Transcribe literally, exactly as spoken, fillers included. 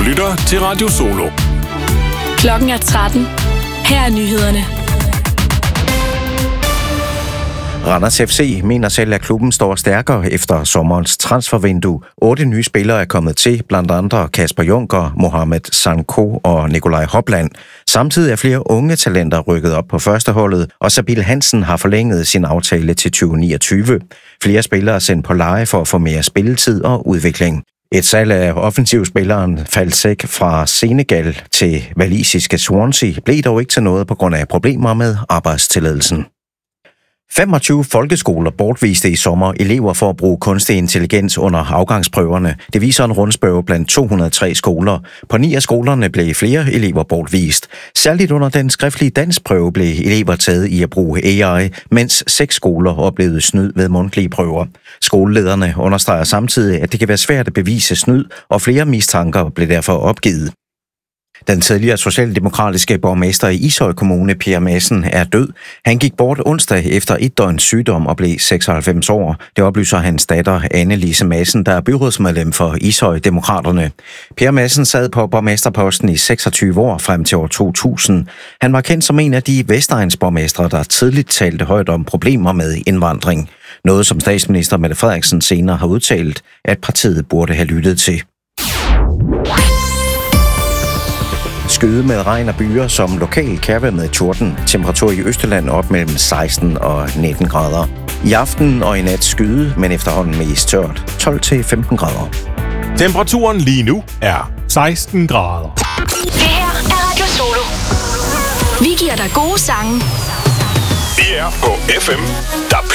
lytter til Radio Solo. Klokken er tretten. Her er nyhederne. Randers F C mener selv, at klubben står stærkere efter sommerens transfervindue. Otte nye spillere er kommet til, blandt andre Kasper Junker, Mohamed Sanko og Nikolaj Hopland. Samtidig er flere unge talenter rykket op på førsteholdet, og Sabil Hansen har forlænget sin aftale til tyve niogtyve. Flere spillere er sendt på leje for at få mere spilletid og udvikling. Et salg af offensivspilleren Falsek fra Senegal til walisiske Swansea blev dog ikke til noget på grund af problemer med arbejdstilladelsen. femogtyve folkeskoler bortviste i sommer elever for at bruge kunstig intelligens under afgangsprøverne. Det viser en rundspørge blandt to hundrede og tre skoler. På ni af skolerne blev flere elever bortvist. Særligt under den skriftlige danskprøve blev elever taget i at bruge A I, mens seks skoler oplevede snyd ved mundtlige prøver. Skolelederne understreger samtidig, at det kan være svært at bevise snyd, og flere mistanker blev derfor opgivet. Den tidligere socialdemokratiske borgmester i Ishøj Kommune, Per Madsen, er død. Han gik bort onsdag efter et døgns sygdom og blev seksoghalvfems år. Det oplyser hans datter Anne-Lise Madsen, der er byrådsmedlem for Ishøj Demokraterne. Per Madsen sad på borgmesterposten i seksogtyve år frem til år to tusind. Han var kendt som en af de vestegnsborgmestre, der tidligt talte højt om problemer med indvandring. Noget som statsminister Mette Frederiksen senere har udtalt, at partiet burde have lyttet til. Skyde med regn og byer som lokal kærvejr med torden. Temperatur i Østjylland op mellem seksten og nitten grader. I aften og i nat skyde, men efterhånden mest tørt. tolv til femten grader. Temperaturen lige nu er seksten grader. Det her er Radio Solo. Vi giver dig gode sange. Vi er på F M, der